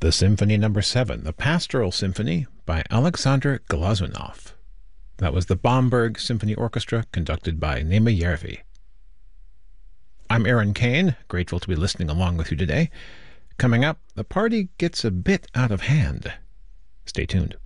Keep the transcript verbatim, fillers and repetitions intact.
The Symphony Number seven, the Pastoral Symphony by Alexander Glazunov. That was the Bamberg Symphony Orchestra, conducted by Nema Järvi. I'm Aaron Kane, grateful to be listening along with you today. Coming up, the party gets a bit out of hand. Stay tuned.